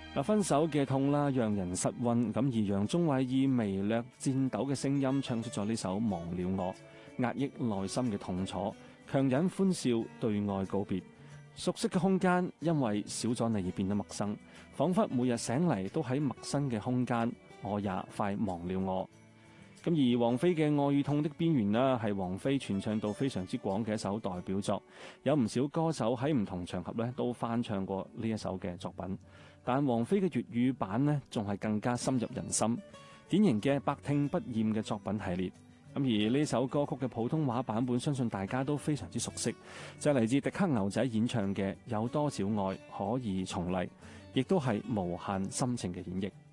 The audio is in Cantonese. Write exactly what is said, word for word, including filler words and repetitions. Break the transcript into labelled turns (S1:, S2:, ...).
S1: 嗱，分手嘅痛啦，讓人失溫。咁而楊宗緯以微略顫抖嘅聲音唱出咗呢首《忘了我》，壓抑內心嘅痛楚，強忍歡笑對愛告別。熟悉嘅空間因為少咗你而變得陌生，彷彿每日醒嚟都喺陌生嘅空間，我也快忘了我。咁而王菲嘅《愛與痛的邊緣》啦，係王菲傳唱度非常之廣嘅一首代表作，有唔少歌手喺唔同場合咧都翻唱過呢一首嘅作品。但王菲嘅粵語版呢，仲係更加深入人心，典型嘅百聽不厭嘅作品系列。咁而呢首歌曲嘅普通話版本，相信大家都非常之熟悉，就係嚟自迪克牛仔演唱嘅《有多少愛可以重嚟》，亦都係無限深情嘅演繹。